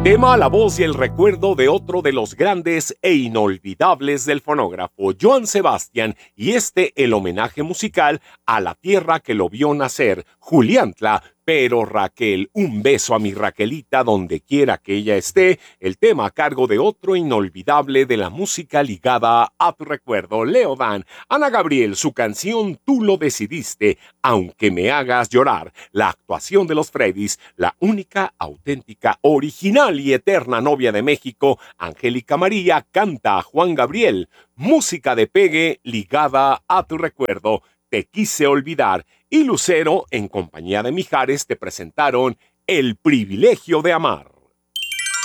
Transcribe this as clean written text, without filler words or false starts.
Tema, la voz y el recuerdo de otro de los grandes e inolvidables del fonógrafo, Joan Sebastián, y el homenaje musical a la tierra que lo vio nacer, Juliantla. Pero Raquel, un beso a mi Raquelita donde quiera que ella esté, el tema a cargo de otro inolvidable de la música ligada a tu recuerdo, Leo Dan. Ana Gabriel, su canción Tú lo decidiste, aunque me hagas llorar, la actuación de los Freddys, la única, auténtica, original y eterna novia de México, Angélica María, canta a Juan Gabriel, música de pegue ligada a tu recuerdo, Te quise olvidar, y Lucero, en compañía de Mijares, te presentaron El privilegio de amar.